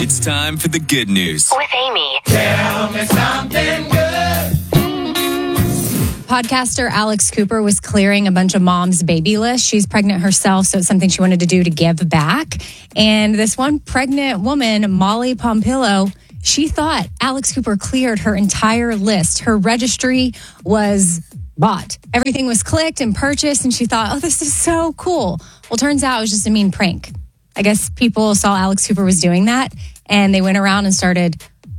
It's time for the good news. With Amy. Tell me something good. Podcaster Alex Cooper was clearing a bunch of moms' baby lists. She's pregnant herself, so it's something she wanted to do to give back. And this one pregnant woman, Molly Pompillo, she thought Alex Cooper cleared her entire list. Her registry was bought. Everything was clicked and purchased, and she thought, oh, this is so cool. Well, turns out it was just a mean prank. I guess people saw Alex Cooper was doing that, and they went around and started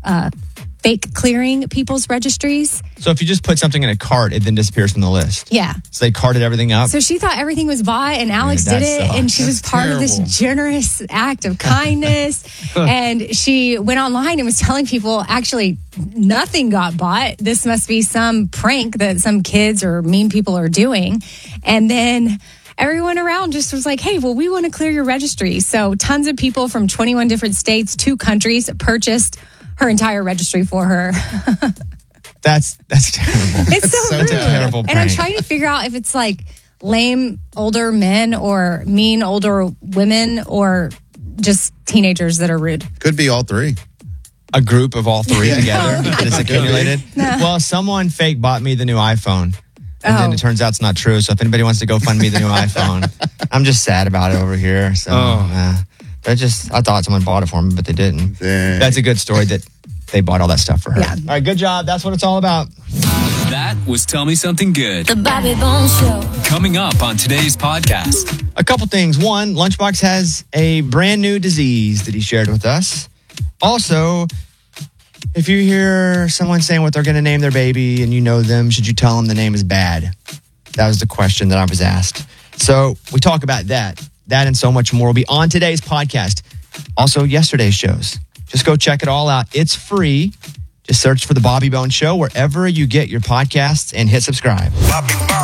fake clearing people's registries. So if you just put something in a cart, it then disappears from the list. Yeah. So they carted everything up. So she thought everything was bought, and Alex did it, and she was part of this generous act of kindness. And she went online and was telling people, actually, nothing got bought. This must be some prank that some kids or mean people are doing. And then everyone around just was like, hey, well, we want to clear your registry. So tons of people from 21 different states, 2 countries purchased her entire registry for her. That's terrible. It's so rude. Terrible and prank. I'm trying to figure out if it's like lame older men or mean older women or just teenagers that are rude. Could be all three. A group of all three together that is accumulated. No. Well, someone fake bought me the new iPhone. And then Oh. it turns out it's not true. So if anybody wants to go fund me the new iPhone, I'm just sad about it over here. So I thought someone bought it for me, but they didn't. Dang. That's a good story that they bought all that stuff for her. Yeah. All right, good job. That's what it's all about. That was Tell Me Something Good. The Bobby Bones Show. Coming up on today's podcast. A couple things. One, Lunchbox has a brand new disease that he shared with us. Also, if you hear someone saying what they're going to name their baby and you know them, should you tell them the name is bad? That was the question that I was asked. So we talk about that. That and so much more will be on today's podcast. Also, yesterday's shows. Just go check it all out. It's free. Just search for The Bobby Bones Show wherever you get your podcasts and hit subscribe. Bobby Bones.